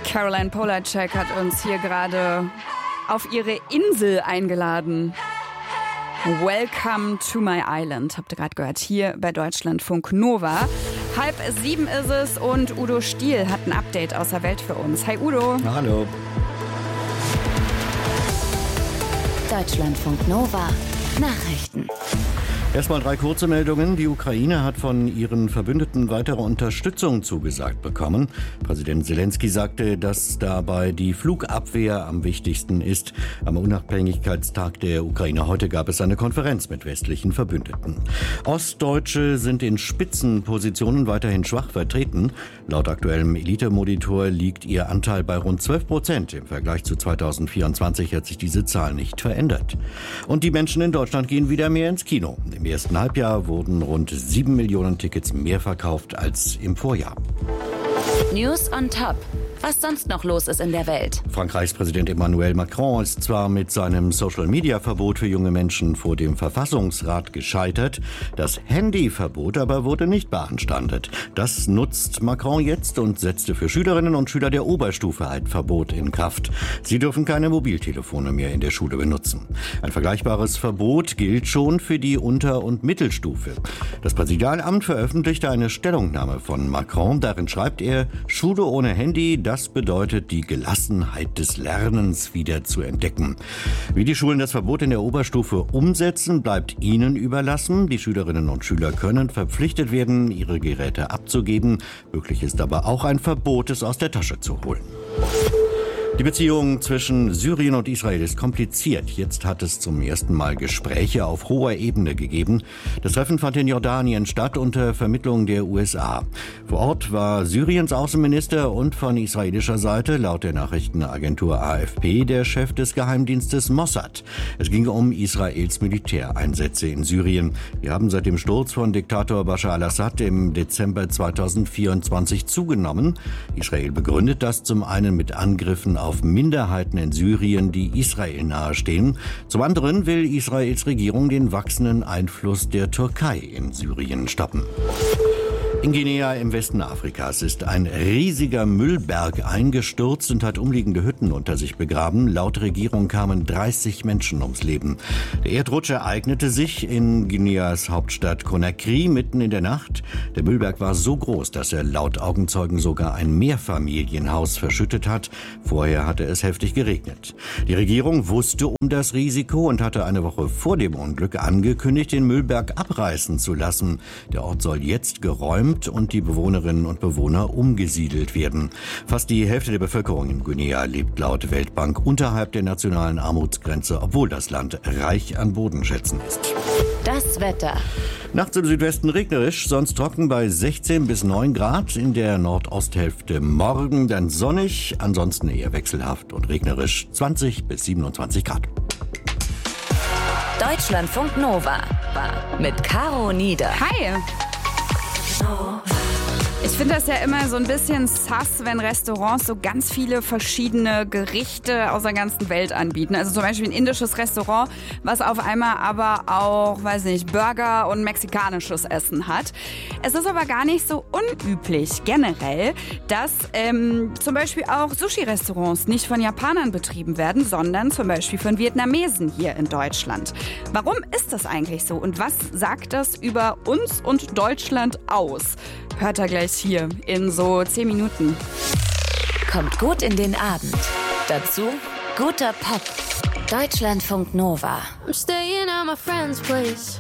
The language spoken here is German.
Caroline Polacek hat uns hier gerade auf ihre Insel eingeladen. Welcome to my island, habt ihr gerade gehört, hier bei Deutschlandfunk Nova. 6:30 ist es und Udo Stiel hat ein Update aus der Welt für uns. Hi Udo. Hallo. Deutschlandfunk Nova Nachrichten. Erstmal 3 kurze Meldungen. Die Ukraine hat von ihren Verbündeten weitere Unterstützung zugesagt bekommen. Präsident Zelensky sagte, dass dabei die Flugabwehr am wichtigsten ist. Am Unabhängigkeitstag der Ukraine heute gab es eine Konferenz mit westlichen Verbündeten. Ostdeutsche sind in Spitzenpositionen weiterhin schwach vertreten. Laut aktuellem Elite-Monitor liegt ihr Anteil bei rund 12%. Im Vergleich zu 2024 hat sich diese Zahl nicht verändert. Und die Menschen in Deutschland gehen wieder mehr ins Kino. Im ersten Halbjahr wurden rund 7 Millionen Tickets mehr verkauft als im Vorjahr. News on top. Was sonst noch los ist in der Welt. Frankreichs Präsident Emmanuel Macron ist zwar mit seinem Social-Media-Verbot für junge Menschen vor dem Verfassungsrat gescheitert, das Handyverbot aber wurde nicht beanstandet. Das nutzt Macron jetzt und setzte für Schülerinnen und Schüler der Oberstufe ein Verbot in Kraft. Sie dürfen keine Mobiltelefone mehr in der Schule benutzen. Ein vergleichbares Verbot gilt schon für die Unter- und Mittelstufe. Das Präsidialamt veröffentlichte eine Stellungnahme von Macron. Darin schreibt er, Schule ohne Handy, das bedeutet, die Gelassenheit des Lernens wieder zu entdecken. Wie die Schulen das Verbot in der Oberstufe umsetzen, bleibt ihnen überlassen. Die Schülerinnen und Schüler können verpflichtet werden, ihre Geräte abzugeben. Möglich ist aber auch ein Verbot, es aus der Tasche zu holen. Die Beziehung zwischen Syrien und Israel ist kompliziert. Jetzt hat es zum ersten Mal Gespräche auf hoher Ebene gegeben. Das Treffen fand in Jordanien statt unter Vermittlung der USA. Vor Ort war Syriens Außenminister und von israelischer Seite, laut der Nachrichtenagentur AFP, der Chef des Geheimdienstes Mossad. Es ging um Israels Militäreinsätze in Syrien. Die haben seit dem Sturz von Diktator Bashar al-Assad im Dezember 2024 zugenommen. Israel begründet das zum einen mit Angriffen auf Minderheiten in Syrien, die Israel nahestehen. Zum anderen will Israels Regierung den wachsenden Einfluss der Türkei in Syrien stoppen. In Guinea im Westen Afrikas ist ein riesiger Müllberg eingestürzt und hat umliegende Hütten unter sich begraben. Laut Regierung kamen 30 Menschen ums Leben. Der Erdrutsch ereignete sich in Guineas Hauptstadt Conakry mitten in der Nacht. Der Müllberg war so groß, dass er laut Augenzeugen sogar ein Mehrfamilienhaus verschüttet hat. Vorher hatte es heftig geregnet. Die Regierung wusste um das Risiko und hatte eine Woche vor dem Unglück angekündigt, den Müllberg abreißen zu lassen. Der Ort soll jetzt geräumt und die Bewohnerinnen und Bewohner umgesiedelt werden. Fast die Hälfte der Bevölkerung in Guinea lebt laut Weltbank unterhalb der nationalen Armutsgrenze, obwohl das Land reich an Bodenschätzen ist. Das Wetter. Nachts im Südwesten regnerisch, sonst trocken bei 16 bis 9 Grad. In der Nordosthälfte morgen dann sonnig, ansonsten eher wechselhaft und regnerisch 20 bis 27 Grad. Deutschlandfunk Nova mit Caro Nieder. Hi. Ich finde das ja immer so ein bisschen sass, wenn Restaurants so ganz viele verschiedene Gerichte aus der ganzen Welt anbieten. Also zum Beispiel ein indisches Restaurant, was auf einmal aber auch, weiß nicht, Burger und mexikanisches Essen hat. Es ist aber gar nicht so unüblich generell, dass zum Beispiel auch Sushi-Restaurants nicht von Japanern betrieben werden, sondern zum Beispiel von Vietnamesen hier in Deutschland. Warum ist das eigentlich so und was sagt das über uns und Deutschland aus? Hört er gleich hier in so 10 Minuten. Kommt gut in den Abend. Dazu guter Pop. Deutschlandfunk Nova. I'm staying at my friend's place.